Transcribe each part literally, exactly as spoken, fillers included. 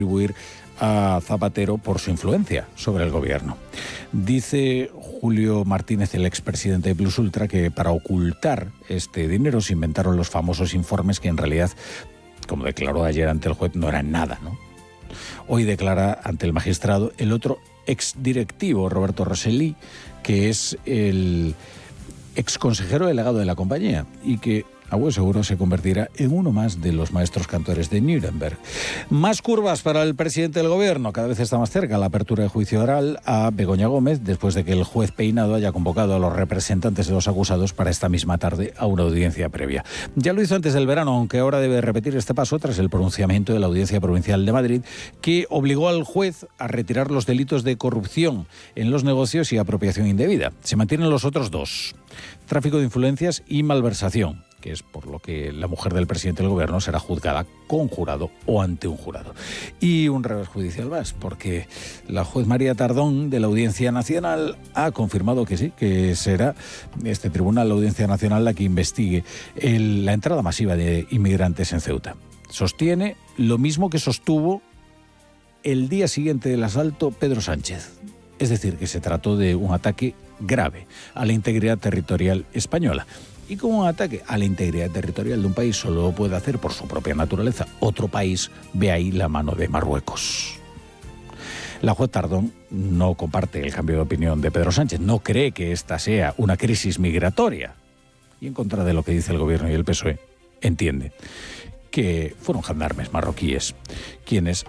atribuir a Zapatero por su influencia sobre el gobierno. Dice Julio Martínez, el expresidente de Plus Ultra, que para ocultar este dinero se inventaron los famosos informes que en realidad, como declaró ayer ante el juez, no eran nada, ¿no? Hoy declara ante el magistrado el otro exdirectivo, Roberto Rosellí, que es el exconsejero delegado de la compañía y que a buen seguro se convertirá en uno más de los maestros cantores de Nuremberg. Más curvas para el presidente del gobierno. Cada vez está más cerca la apertura de juicio oral a Begoña Gómez, después de que el juez Peinado haya convocado a los representantes de los acusados para esta misma tarde a una audiencia previa. Ya lo hizo antes del verano, aunque ahora debe repetir este paso tras el pronunciamiento de la Audiencia Provincial de Madrid, que obligó al juez a retirar los delitos de corrupción en los negocios y apropiación indebida. Se mantienen los otros dos: tráfico de influencias y malversación, que es por lo que la mujer del presidente del gobierno será juzgada con jurado o ante un jurado. Y un revés judicial más, porque la juez María Tardón de la Audiencia Nacional ha confirmado que sí, que será este tribunal, la Audiencia Nacional, la que investigue el, la entrada masiva de inmigrantes en Ceuta. Sostiene lo mismo que sostuvo el día siguiente del asalto Pedro Sánchez. Es decir, que se trató de un ataque grave a la integridad territorial española. Y como un ataque a la integridad territorial de un país solo lo puede hacer por su propia naturaleza otro país, ve ahí la mano de Marruecos. La juez Tardón no comparte el cambio de opinión de Pedro Sánchez, no cree que esta sea una crisis migratoria. Y en contra de lo que dice el gobierno y el P S O E, entiende que fueron gendarmes marroquíes quienes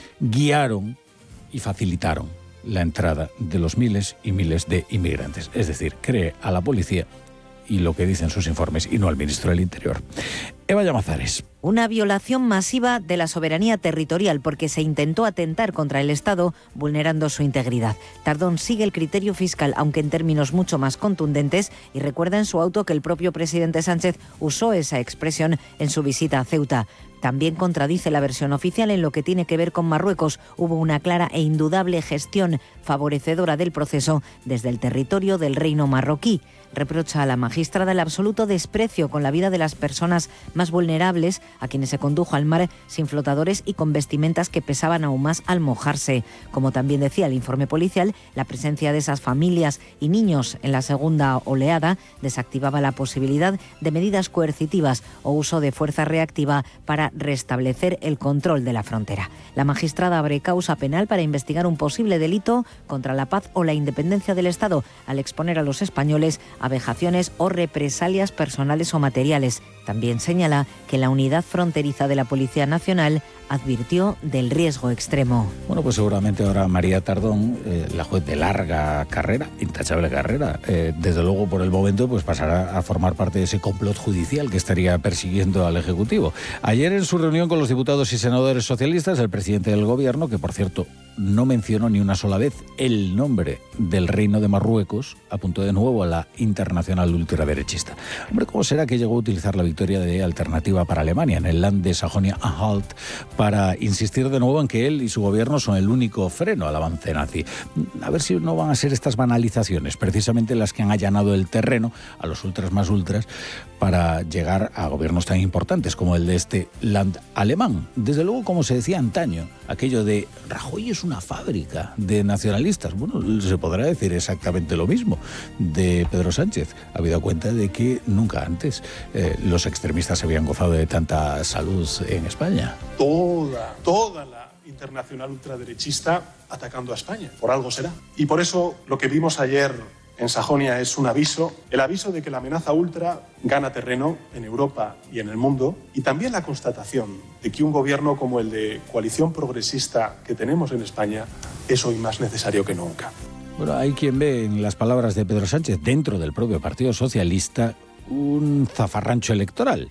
guiaron y facilitaron la entrada de los miles y miles de inmigrantes. Es decir, cree a la policía y lo que dicen sus informes y no al ministro del Interior. Eva Llamazares. Una violación masiva de la soberanía territorial porque se intentó atentar contra el Estado vulnerando su integridad. Tardón sigue el criterio fiscal, aunque en términos mucho más contundentes, y recuerda en su auto que el propio presidente Sánchez usó esa expresión en su visita a Ceuta. También contradice la versión oficial en lo que tiene que ver con Marruecos. Hubo una clara e indudable gestión favorecedora del proceso desde el territorio del reino marroquí. Reprocha a la magistrada el absoluto desprecio con la vida de las personas más vulnerables, a quienes se condujo al mar sin flotadores y con vestimentas que pesaban aún más al mojarse. Como también decía el informe policial, la presencia de esas familias y niños en la segunda oleada desactivaba la posibilidad de medidas coercitivas o uso de fuerza reactiva para restablecer el control de la frontera. La magistrada abre causa penal para investigar un posible delito contra la paz o la independencia del Estado, al exponer a los españoles a vejaciones o represalias personales o materiales. También señala que la unidad fronteriza de la Policía Nacional advirtió del riesgo extremo. Bueno, pues seguramente ahora María Tardón, eh, la juez de larga carrera, intachable carrera, eh, desde luego por el momento pues pasará a formar parte de ese complot judicial que estaría persiguiendo al Ejecutivo. Ayer en su reunión con los diputados y senadores socialistas, el presidente del gobierno, que por cierto no mencionó ni una sola vez el nombre del Reino de Marruecos, apuntó de nuevo a la internacional ultraderechista. Hombre, ¿cómo será que llegó a utilizar la victoria de Alternativa para Alemania en el Land de Sajonia-Anhalt para insistir de nuevo en que él y su gobierno son el único freno al avance nazi? A ver si no van a ser estas banalizaciones precisamente las que han allanado el terreno a los ultras más ultras para llegar a gobiernos tan importantes como el de este Land alemán. Desde luego, como se decía antaño, aquello de Rajoy es una fábrica de nacionalistas. Bueno, se podrá decir exactamente lo mismo de Pedro Sánchez, habida cuenta de que nunca antes eh, los extremistas habían gozado de tanta salud en España. Toda, toda la internacional ultraderechista atacando a España. Por algo será. Y por eso lo que vimos ayer en Sajonia es un aviso, el aviso de que la amenaza ultra gana terreno en Europa y en el mundo, y también la constatación de que un gobierno como el de coalición progresista que tenemos en España es hoy más necesario que nunca. Bueno, hay quien ve en las palabras de Pedro Sánchez dentro del propio Partido Socialista un zafarrancho electoral.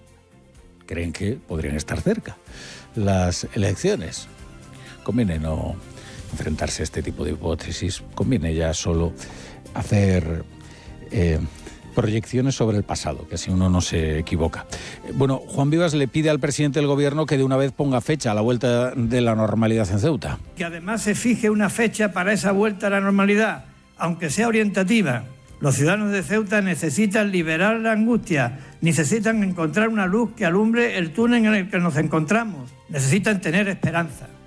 Creen que podrían estar cerca las elecciones. Conviene no enfrentarse a este tipo de hipótesis, conviene ya solo hacer eh, proyecciones sobre el pasado, que así uno no se equivoca. Bueno, Juan Vivas le pide al presidente del gobierno que de una vez ponga fecha a la vuelta de la normalidad en Ceuta. Que además se fije una fecha para esa vuelta a la normalidad, aunque sea orientativa. Los ciudadanos de Ceuta necesitan liberar la angustia, necesitan encontrar una luz que alumbre el túnel en el que nos encontramos, necesitan tener esperanza.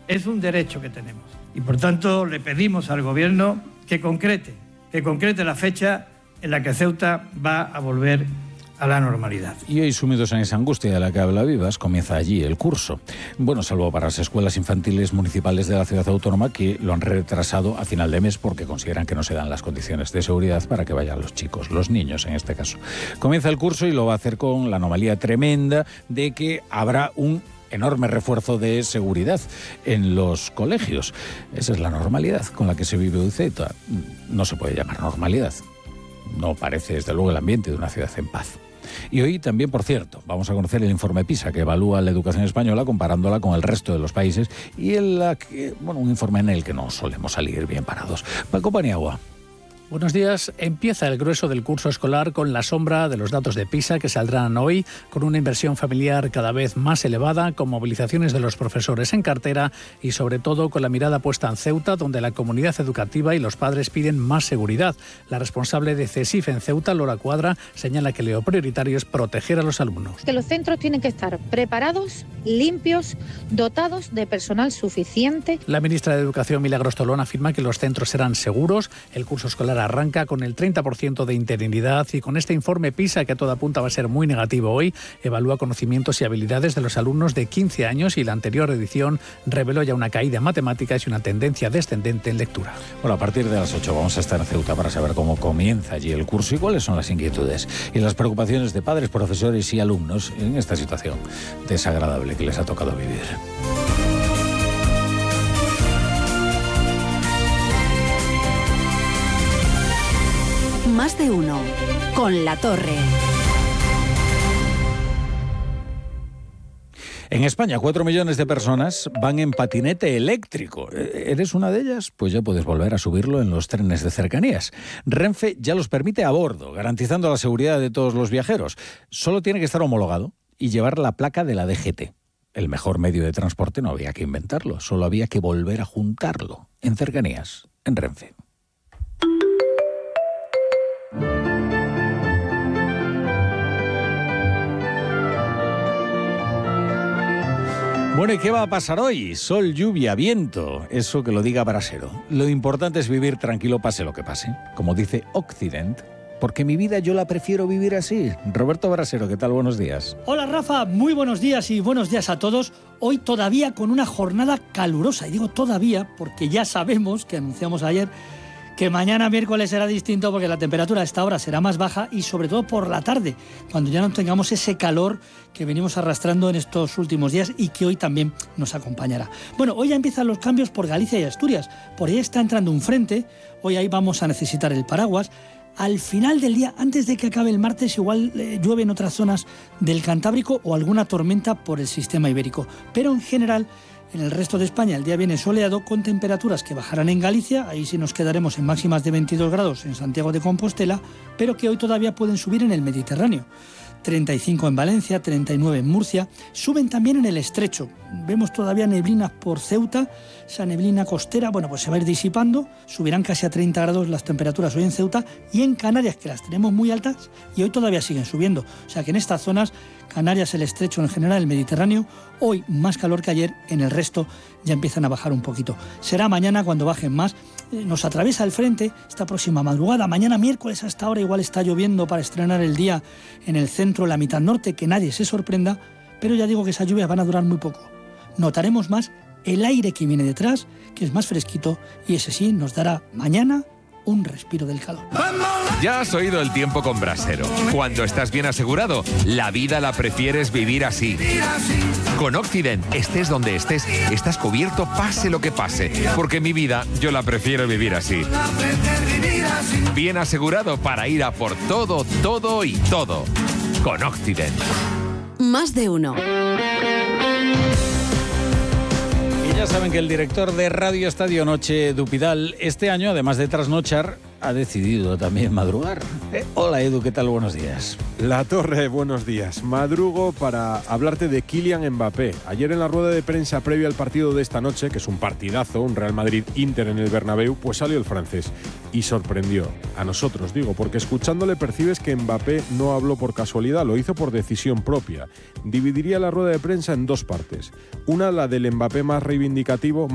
es un derecho que tenemos. Y por tanto le pedimos al Gobierno que concrete, que concrete la fecha en la que Ceuta va a volver a la normalidad. Y hoy, sumidos en esa angustia de la que habla Vivas, comienza allí el curso. Bueno, salvo para las escuelas infantiles municipales de la ciudad autónoma, que lo han retrasado a final de mes porque consideran que no se dan las condiciones de seguridad para que vayan los chicos, los niños en este caso. Comienza el curso y lo va a hacer con la anomalía tremenda de que habrá un enorme refuerzo de seguridad en los colegios. Esa es la normalidad con la que se vive Ceuta. No se puede llamar normalidad. No parece, desde luego, el ambiente de una ciudad en paz. Y hoy también, por cierto, vamos a conocer el informe PISA que evalúa la educación española comparándola con el resto de los países y en la que, bueno, un informe en el que no solemos salir bien parados. Paco Paniagua. Buenos días. Empieza el grueso del curso escolar con la sombra de los datos de PISA que saldrán hoy, con una inversión familiar cada vez más elevada, con movilizaciones de los profesores en cartera y sobre todo con la mirada puesta en Ceuta, donde la comunidad educativa y los padres piden más seguridad. La responsable de CESIF en Ceuta, Lola Cuadra, señala que lo prioritario es proteger a los alumnos. Que los centros tienen que estar preparados, limpios, dotados de personal suficiente. La ministra de Educación, Milagros Tolón, afirma que los centros serán seguros. El curso escolar arranca con el treinta por ciento de interinidad y con este informe PISA, que a toda apunta va a ser muy negativo hoy, evalúa conocimientos y habilidades de los alumnos de quince años y la anterior edición reveló ya una caída en matemáticas y una tendencia descendente en lectura. Bueno, a partir de las ocho vamos a estar en Ceuta para saber cómo comienza allí el curso y cuáles son las inquietudes y las preocupaciones de padres, profesores y alumnos en esta situación desagradable que les ha tocado vivir. Más de uno, con La Torre. En España, cuatro millones de personas van en patinete eléctrico. ¿Eres una de ellas? Pues ya puedes volver a subirlo en los trenes de cercanías. Renfe ya los permite a bordo, garantizando la seguridad de todos los viajeros. Solo tiene que estar homologado y llevar la placa de la D G T. El mejor medio de transporte no había que inventarlo, solo había que volver a juntarlo. En cercanías, en Renfe. Bueno, ¿y qué va a pasar hoy? Sol, lluvia, viento, eso que lo diga Brasero. Lo importante es vivir tranquilo pase lo que pase, como dice Occident, porque mi vida yo la prefiero vivir así. Roberto Brasero, ¿qué tal? Buenos días. Hola Rafa, muy buenos días y buenos días a todos. Hoy todavía con una jornada calurosa, y digo todavía porque ya sabemos, que anunciamos ayer, que mañana miércoles será distinto porque la temperatura a esta hora será más baja y sobre todo por la tarde, cuando ya no tengamos ese calor que venimos arrastrando en estos últimos días y que hoy también nos acompañará. Bueno, hoy ya empiezan los cambios por Galicia y Asturias. Por ahí está entrando un frente, hoy ahí vamos a necesitar el paraguas. Al final del día, antes de que acabe el martes, igual eh, llueve en otras zonas del Cantábrico o alguna tormenta por el sistema ibérico. Pero en general, en el resto de España el día viene soleado con temperaturas que bajarán en Galicia, ahí sí nos quedaremos en máximas de veintidós grados en Santiago de Compostela, pero que hoy todavía pueden subir en el Mediterráneo. treinta y cinco en Valencia, treinta y nueve en Murcia, suben también en el Estrecho. Vemos todavía neblinas por Ceuta, esa neblina costera, bueno, pues se va a ir disipando, subirán casi a treinta grados las temperaturas hoy en Ceuta y en Canarias, que las tenemos muy altas y hoy todavía siguen subiendo. O sea que en estas zonas, Canarias, el Estrecho, en general el Mediterráneo, hoy más calor que ayer, en el resto ya empiezan a bajar un poquito. Será mañana cuando bajen más. Nos atraviesa el frente esta próxima madrugada. Mañana miércoles a esta hora igual está lloviendo para estrenar el día en el centro, la mitad norte, que nadie se sorprenda, pero ya digo que esas lluvias van a durar muy poco. Notaremos más el aire que viene detrás, que es más fresquito, y ese sí nos dará mañana un respiro del calor. Ya has oído el tiempo con Brasero. Cuando estás bien asegurado, la vida la prefieres vivir así. Con Occident, estés donde estés, estás cubierto pase lo que pase, porque mi vida yo la prefiero vivir así. Bien asegurado para ir a por todo, todo y todo. Con Occident. Más de uno. Ya saben que el director de Radio Estadio Noche, Dupidal, este año, además de trasnochar, ha decidido también madrugar. Eh, hola Edu, ¿qué tal? Buenos días. La Torre, buenos días. Madrugo para hablarte de Kylian Mbappé. Ayer en la rueda de prensa previa al partido de esta noche, que es un partidazo, un Real Madrid-Inter en el Bernabéu, pues salió el francés y sorprendió. A nosotros, digo, porque escuchándole percibes que Mbappé no habló por casualidad, lo hizo por decisión propia. Dividiría la rueda de prensa en dos partes. Una, la del Mbappé más reivindicativo,